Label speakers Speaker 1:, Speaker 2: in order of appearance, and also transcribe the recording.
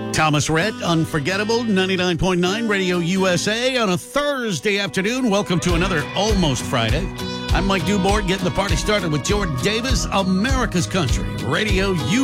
Speaker 1: Thomas Rhett, Unforgettable, 99.9 Radio USA on a Thursday afternoon. Welcome to another Almost Friday. I'm Mike Dubort, getting the party started with Jordan Davis, America's Country, Radio USA.